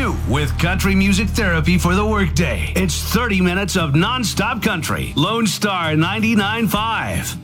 you with country music therapy for the workday. It's 30 minutes of nonstop country. Lone Star 99.5.